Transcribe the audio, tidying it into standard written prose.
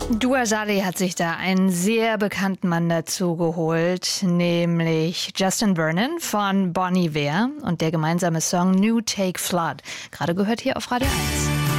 Dua Saleh hat sich da einen sehr bekannten Mann dazu geholt, nämlich Justin Vernon von Bon Iver und der gemeinsame Song New Take Flood. Gerade gehört hier auf Radio 1.